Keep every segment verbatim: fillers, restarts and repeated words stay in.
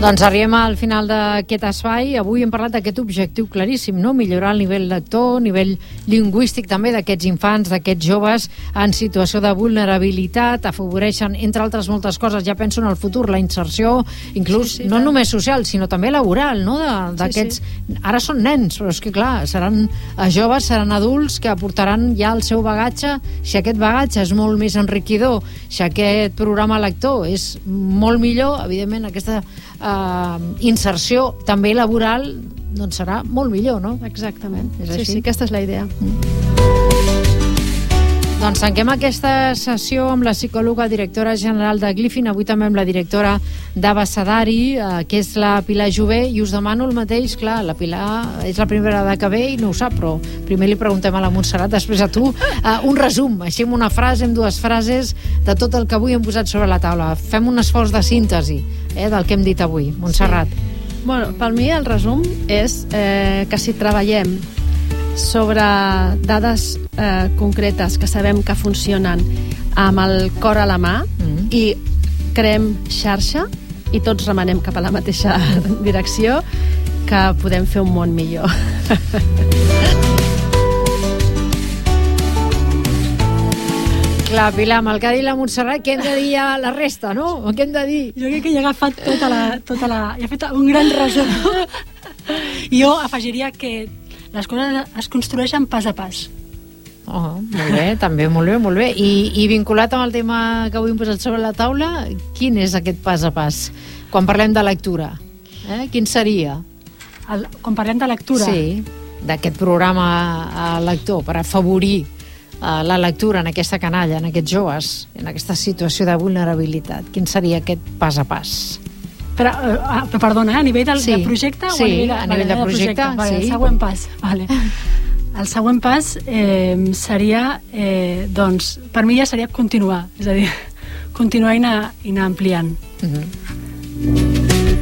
Doncs arribem al final d'aquest espai. Avui hem parlat d'aquest objectiu claríssim, no? Millorar el nivell lector, nivell lingüístic també d'aquests infants, d'aquests joves en situació de vulnerabilitat, afavoreixen, entre altres moltes coses, ja penso en el futur, la inserció, inclús sí, sí, no tant. Només social, sinó també laboral, no? D'aquests... Sí, sí. Ara són nens, però és que clar, seran joves, seran adults que aportaran ja el seu bagatge. Si aquest bagatge és molt més enriquidor, si aquest programa lector és molt millor, evidentment aquesta Uh, inserció també laboral doncs serà molt millor, no? Exactament, és sí, així? sí, aquesta és la idea. Mm. Doncs tanquem aquesta sessió amb la psicòloga directora general de Glyphin, avui també amb la directora d'Abecedari, uh, que és la Pilar Jové, i us demano el mateix. Clar, la Pilar és la primera vegada que ve i no ho sap, però primer li preguntem a la Montserrat, després a tu, uh, un resum, així amb una frase, amb dues frases de tot el que avui hem posat sobre la taula. Fem un esforç de síntesi eh, del que hem dit avui. Montserrat. Sí. Bueno, per mi el resum és eh, que si treballem sobre dades eh, concretes que sabem que funcionen amb el cor a la mà mm. i creem xarxa i tots remenem cap a la mateixa direcció, que podem fer un món millor. Clar, Pilar, amb el que ha dit la Montserrat, què hem de dir a la resta, no? O què hem de dir? Jo crec que ja he agafat tota la... Tota la he fet un gran resum. Jo afegiria que les coses es construeixen pas a pas. Oh, molt bé, també, molt bé, molt bé. I, I vinculat amb el tema que avui hem posat sobre la taula, quin és aquest pas a pas? Quan parlem de lectura, eh? Quin seria? El, quan parlem de lectura? Sí, d'aquest programa eh, lector, per afavorir eh, la lectura en aquesta canalla, en aquests joves, en aquesta situació de vulnerabilitat. Quin seria aquest pas a pas? Però, uh, però perdona, a nivell del, sí, del projecte sí, o a nivell, de, a nivell vale, de projecte, projecte vale, sí. El següent pas, vale. El següent pas eh, seria, eh, doncs, per mi ja seria continuar, és a dir, continuar i anar, i anar ampliant. Mm-hmm.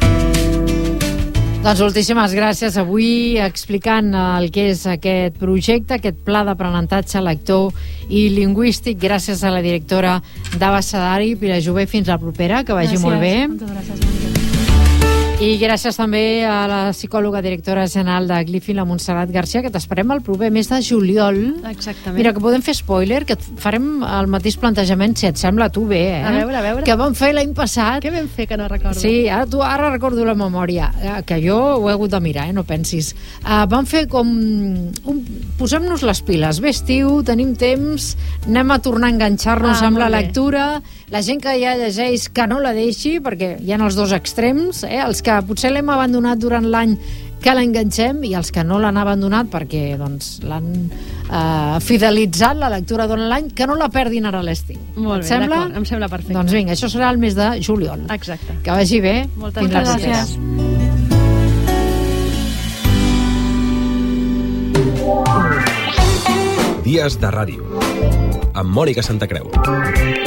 Doncs moltíssimes gràcies avui explicant el que és aquest projecte, aquest pla d'aprenentatge lector i lingüístic. Gràcies a la directora d'Abecedari, Pilar Jové. Fins la propera, que vagi gràcies. molt bé. Moltes gràcies, Mónica. I gràcies també a la psicòloga directora general de Glyphin, la Montserrat Garcia, que t'esperem el proper mes de juliol. Exactament. Mira, que podem fer spoiler, que farem el mateix plantejament, si et sembla, tu bé, eh? A veure, a veure. Que vam fer l'any passat. Què vam fer que no recordo? Sí, ara, tu, ara recordo la memòria, que jo ho he hagut de mirar, eh? No pensis. Uh, vam fer com... Un... Posem-nos les piles. Ve estiu, tenim temps, anem a tornar a enganxar-nos ah, amb la lectura. La gent que ja llegeix, que no la deixi, perquè hi ha els dos extrems, eh? Els que potser l'hem abandonat durant l'any, que l'enganxem, i els que no l'han abandonat perquè doncs, l'han eh, fidelitzat la lectura durant l'any, que no la perdin ara a l'estiu. Molt bé, d'acord, em sembla perfecte. Doncs vinga, això serà el mes de juliol. Exacte. Que vagi bé. Moltes gràcies. Dies de ràdio amb Mònica Santacreu.